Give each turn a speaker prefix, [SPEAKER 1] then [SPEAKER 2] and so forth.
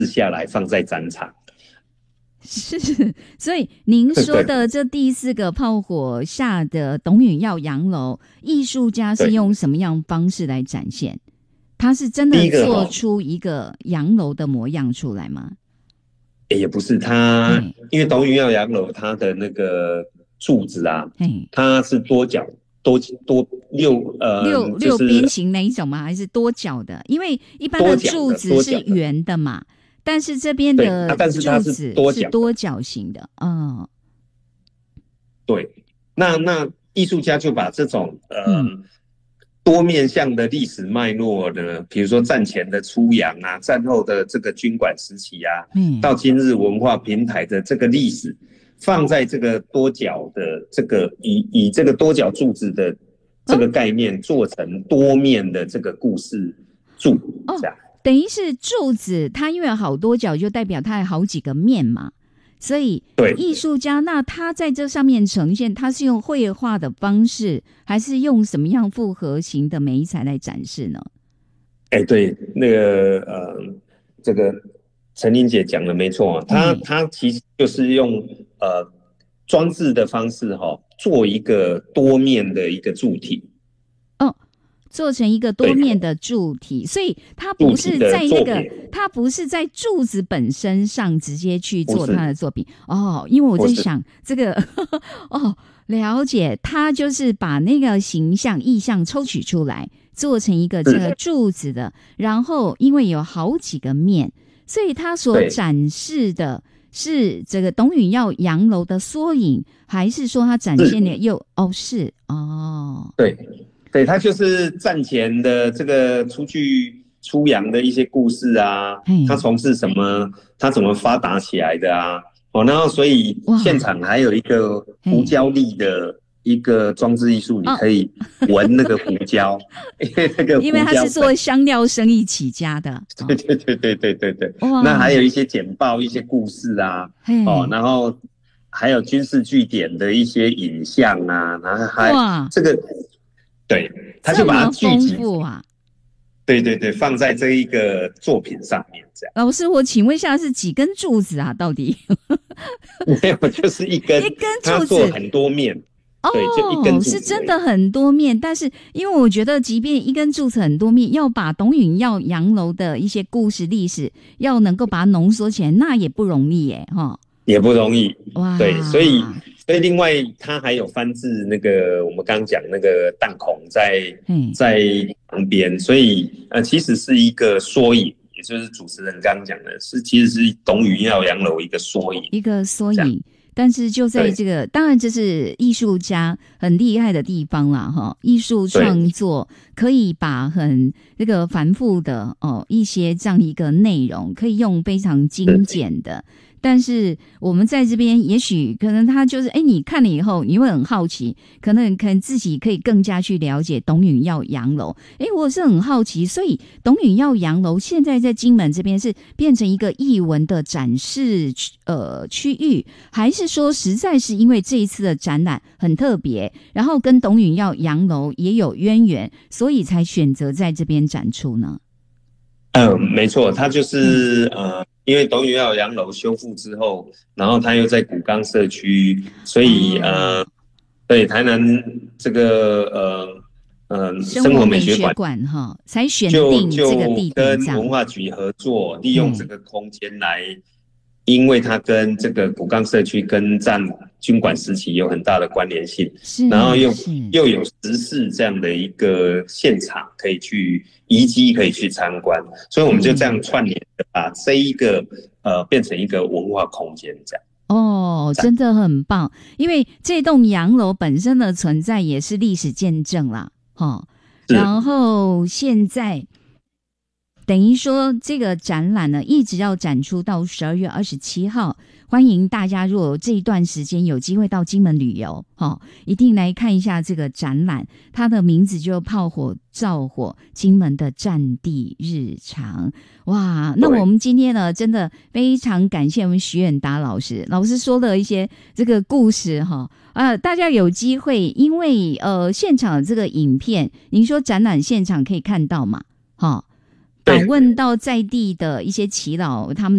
[SPEAKER 1] 下来放在展场。
[SPEAKER 2] 是，所以您说的这第4个炮火下的董允耀洋楼，艺术家是用什么样方式来展现？他是真的做出一个洋楼的模样出来吗？
[SPEAKER 1] 也不是，他因为董允耀洋楼它的那个柱子啊，它是多角
[SPEAKER 2] 六边形那一种吗？还是多角的？因为一般的柱子是圆的嘛。但是这边的柱子是多角形的，
[SPEAKER 1] 对，那艺术家就把这种多面向的历史脉络呢，比如说战前的出洋啊，战后的这个军管时期啊，到今日文化平台的这个历史，放在这个多角的这个以这个多角柱子的这个概念，做成多面的这个故事柱这样。
[SPEAKER 2] 等于是柱子，它因为有好多角，就代表它有好几个面嘛。所以艺术家那他在这上面呈现，他是用绘画的方式，还是用什么样复合型的媒材来展示呢？
[SPEAKER 1] 对，那个这个陈琳姐讲的没错啊，他其实就是用装置的方式做一个多面的一个柱体。
[SPEAKER 2] 做成一个多面的柱体，所以它不是在它不是在柱子本身上直接去做它的作品因为我在想这个了解，它就是把那个形象意象抽取出来，做成一个这个柱子的，然后因为有好几个面，所以它所展示的是这个董允耀洋楼的缩影，还是说它展现的
[SPEAKER 1] 对，他就是战前的这个出去出洋的一些故事啊，他从事什么，他怎么发达起来的啊，然后所以现场还有一个胡椒粒的一个装置艺术，你可以闻那个胡椒，
[SPEAKER 2] 因为他是做香料生意起家的。
[SPEAKER 1] 对，那还有一些简报、一些故事啊，然后还有军事据点的一些影像啊，然后还这个。对，他就把它聚集对，放在这一个作品上面，这样。
[SPEAKER 2] 老师，我请问一下，是几根柱子啊？到底？
[SPEAKER 1] 没有，就是一根柱子，他做很多面。对，就一根柱子
[SPEAKER 2] 是真的很多面。但是，因为我觉得，即便一根柱子很多面，要把董允耀洋楼的一些故事历史，要能够把它浓缩起来，那也不容易耶，
[SPEAKER 1] 也不容易。哇，对，所以另外它还有翻制那个我们刚刚讲那个弹孔在旁边，所以其实是一个缩影，也就是主持人刚刚讲的其实是董允耀洋楼一个缩影，
[SPEAKER 2] 但是就在这个，当然这是艺术家很厉害的地方啦，艺术创作可以把很这个繁复的一些这样一个内容，可以用非常精简的。但是我们在这边，也许可能他就是，你看了以后，你会很好奇，可能自己可以更加去了解董允耀洋楼。我是很好奇，所以董允耀洋楼现在在金门这边是变成一个艺文的展示区域，还是说实在是因为这一次的展览很特别，然后跟董允耀洋楼也有渊源，所以才选择在这边展出呢？
[SPEAKER 1] 没错，它就是因为董允耀洋楼修复之后，然后它又在古冈社区，所以对台南这个生活美学馆
[SPEAKER 2] 才选定这个地点，
[SPEAKER 1] 跟文化局合作，利用这个空间来，因为它跟这个古冈社区跟战军管时期有很大的关联性，然后又有时事这样的一个现场可以去遗迹可以去参观，所以我们就这样串联的把这一个变成一个文化空间这样。
[SPEAKER 2] 真的很棒，因为这栋洋楼本身的存在也是历史见证啦，然后现在等于说这个展览呢，一直要展出到12月27号。欢迎大家，如果这一段时间有机会到金门旅游，一定来看一下这个展览。它的名字就炮火照火金门的战地日常。哇，那我们今天呢，真的非常感谢我们徐远达老师说了一些这个故事大家有机会，因为现场这个影片，您说展览现场可以看到嘛？ 访问到在地的一些耆老他们